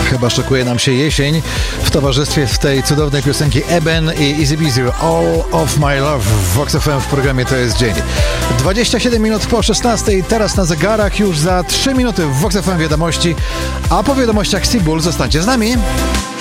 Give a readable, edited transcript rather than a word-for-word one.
Chyba szokuje nam się jesień w towarzystwie w tej cudownej piosenki Eben i Easy Beasy All of My Love w Vox FM w programie To jest dzień. 27 minut po 16, teraz na zegarach, już za 3 minuty w Vox FM wiadomości, a po wiadomościach Seabull zostańcie z nami.